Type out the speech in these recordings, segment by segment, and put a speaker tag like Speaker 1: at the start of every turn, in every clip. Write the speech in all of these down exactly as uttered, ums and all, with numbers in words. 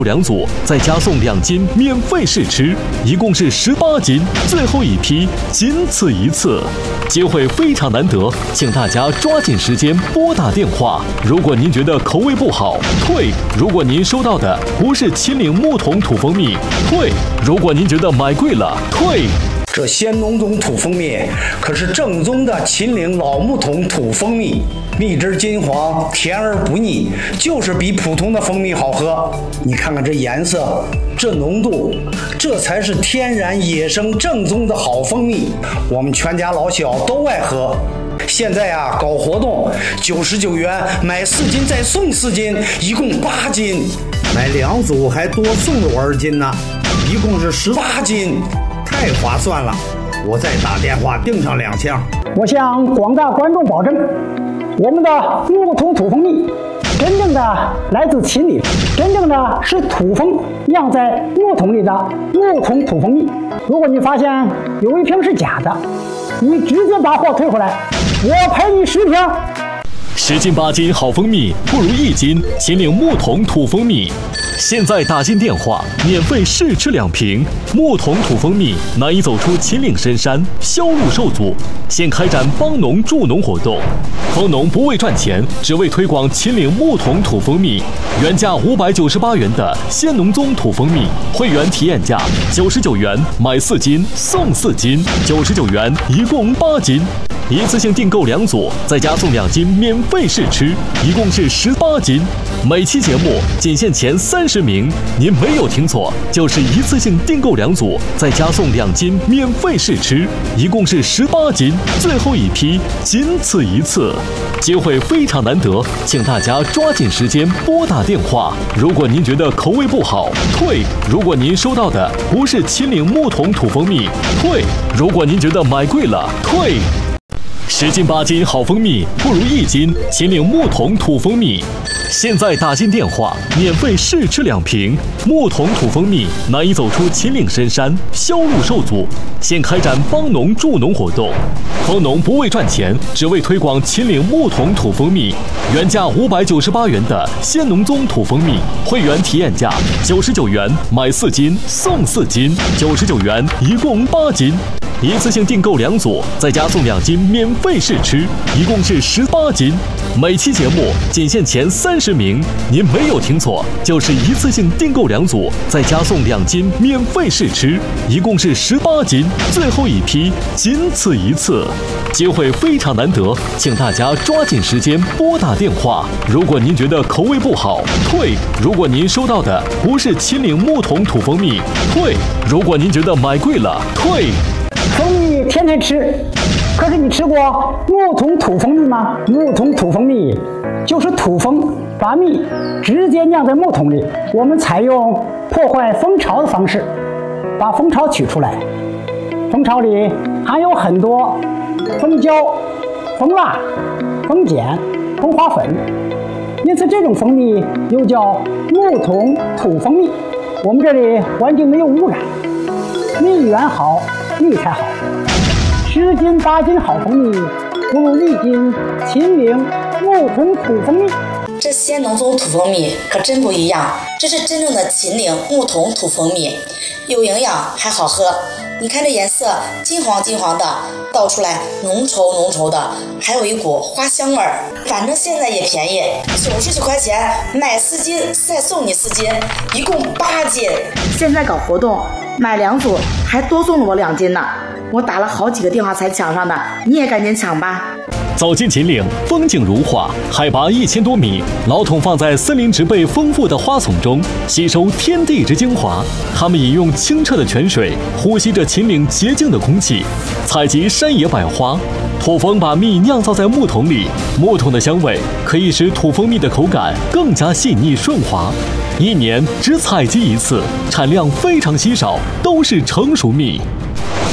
Speaker 1: 两组再加送两斤免费试吃，一共是十八斤，最后一批仅此一次，机会非常难得，请大家抓紧时间拨打电话。如果您觉得口味不好，退；如果您收到的不是秦岭木桶土蜂蜜，退；如果您觉得买贵了，退。
Speaker 2: 这鲜浓种土蜂蜜可是正宗的秦岭老木桶土蜂蜜，蜜汁金黄，甜而不腻，就是比普通的蜂蜜好喝。你看看这颜色，这浓度，这才是天然野生正宗的好蜂蜜，我们全家老小都爱喝。现在啊，搞活动，九十九元买四斤再送四斤，一共八斤，买两组还多送了我二斤呢，一共是十八斤。太划算了，我再打电话订上两箱。
Speaker 3: 我向广大观众保证，我们的木桶土蜂蜜真正的来自秦岭，真正的是土蜂酿在木桶里的木桶土蜂蜜。如果你发现有一瓶是假的，你直接把货退回来，我赔你十瓶。
Speaker 1: 十斤八斤好蜂蜜不如一斤秦岭木桶土蜂蜜。现在打进电话，免费试吃两瓶木桶土蜂蜜，难以走出秦岭深山，销路受阻。现开展帮农助农活动，帮农不为赚钱，只为推广秦岭木桶土蜂蜜。原价五百九十八元的鲜农宗土蜂蜜，会员体验价九十九元，买四斤送四斤，九十九元一共八斤。一次性订购两组，再加送两斤免费试吃，一共是十八斤。每期节目仅限前三十名，您没有听错，就是一次性订购两组，再加送两斤免费试吃，一共是十八斤，最后一批仅此一次，机会非常难得，请大家抓紧时间拨打电话。如果您觉得口味不好，退；如果您收到的不是秦岭木桶土蜂蜜，退；如果您觉得买贵了，退。十斤八斤好蜂蜜不如一斤秦岭木桶土蜂蜜。现在打进电话，免费试吃两瓶木桶土蜂蜜，难以走出秦岭深山，销路受阻。现开展帮农助农活动，帮农不为赚钱，只为推广秦岭木桶土蜂蜜。原价五百九十八元的鲜农宗土蜂蜜，会员体验价九十九元，买四斤送四斤，九十九元一共八斤。一次性订购两组，再加送两斤免费试吃，一共是十八斤。每期节目仅限前三十名，您没有听错，就是一次性订购两组，再加送两斤免费试吃，一共是十八斤，最后一批仅此一次，机会非常难得，请大家抓紧时间拨打电话。如果您觉得口味不好，退；如果您收到的不是秦岭木桶土蜂蜜，退；如果您觉得买贵了，退。
Speaker 3: 蜂蜜天天吃，可是你吃过木桶土蜂蜜吗？木桶土蜂蜜就是土蜂把蜜直接酿在木桶里，我们采用破坏蜂巢的方式把蜂巢取出来。蜂巢里含有很多蜂胶、蜂蜡、蜂碱、蜂花粉，因此这种蜂蜜又叫木桶土蜂蜜。我们这里环境没有污染，蜜源好，蜜才好。十斤八斤好蜂蜜，不如一斤秦岭木桶土蜂蜜。
Speaker 4: 这鲜农宗土蜂蜜可真不一样，这是真正的秦岭木桶土蜂蜜，有营养还好喝。你看这颜色金黄金黄的，倒出来浓稠浓稠的，还有一股花香味儿。反正现在也便宜，九十九块钱买四斤再送你四斤，一共八斤。现在搞活动，买两组还多送了我两斤呢。我打了好几个电话才抢上的，你也赶紧抢吧。
Speaker 1: 走进秦岭，风景如画，海拔一千多米，老桶放在森林植被丰富的花丛中，吸收天地之精华。它们饮用清澈的泉水，呼吸着秦岭洁净的空气，采集山野百花。土蜂把蜜酿造在木桶里，木桶的香味可以使土蜂蜜的口感更加细腻顺滑。一年只采集一次，产量非常稀少，都是成熟蜜。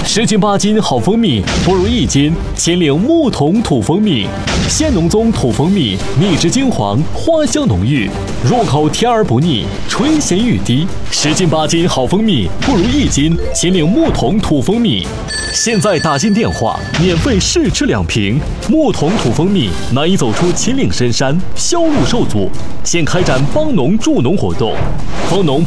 Speaker 1: 十斤八斤好蜂蜜，不如一斤秦岭木桶土蜂蜜。鲜浓宗土蜂蜜，蜜汁金黄，花香浓郁，入口甜而不腻，醇咸欲滴。十斤八斤好蜂蜜，不如一斤秦岭木桶土蜂蜜。现在打进电话，免费试吃两瓶。木桶土蜂蜜难以走出秦岭深山，销路受阻，现开展帮农助农活动。蜂农